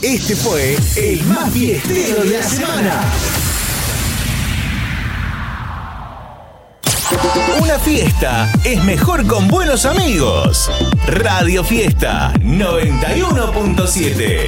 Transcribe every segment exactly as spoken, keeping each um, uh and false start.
Este fue el más fiestero de la semana. Una fiesta es mejor con buenos amigos. Radio Fiesta noventa y uno punto siete.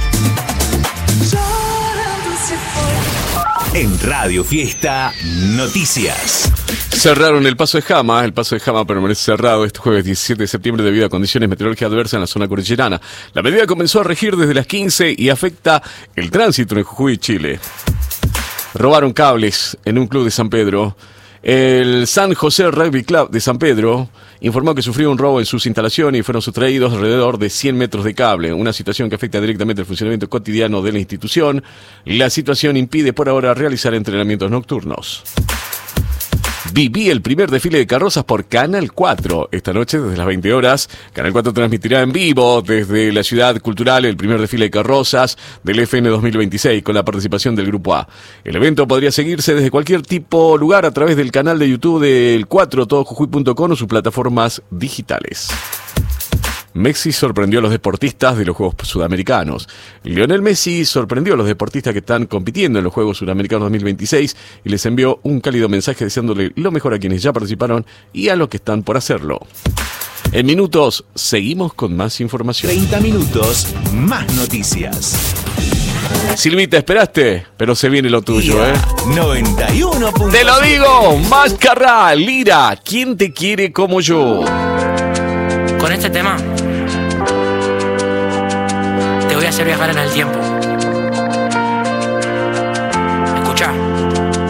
En Radio Fiesta, noticias. Cerraron el paso de Jama. El paso de Jama permanece cerrado este jueves diecisiete de septiembre debido a condiciones meteorológicas adversas en la zona cordillerana. La medida comenzó a regir desde las quince y afecta el tránsito en Jujuy, Chile. Robaron cables en un club de San Pedro. El San José Rugby Club de San Pedro informó que sufrió un robo en sus instalaciones y fueron sustraídos alrededor de cien metros de cable, una situación que afecta directamente el funcionamiento cotidiano de la institución. La situación impide por ahora realizar entrenamientos nocturnos. Viví el primer desfile de carrozas por Canal cuatro. Esta noche, desde las veinte horas, Canal cuatro transmitirá en vivo desde la Ciudad Cultural el primer desfile de carrozas del F N dos mil veintiséis con la participación del Grupo A. El evento podría seguirse desde cualquier tipo lugar a través del canal de YouTube del cuatro todo jujuy punto com o sus plataformas digitales. Messi sorprendió a los deportistas de los Juegos Sudamericanos. Lionel Messi sorprendió a los deportistas que están compitiendo en los Juegos Sudamericanos dos mil veintiséis y les envió un cálido mensaje deseándole lo mejor a quienes ya participaron y a los que están por hacerlo. En minutos, seguimos con más información. treinta minutos, más noticias. Silvita, esperaste, pero se viene lo tuyo, Día ¿eh? noventa y uno punto siete. Te lo digo, Mascarra, Lira, ¿quién te quiere como yo? Con este tema te voy a hacer viajar en el tiempo.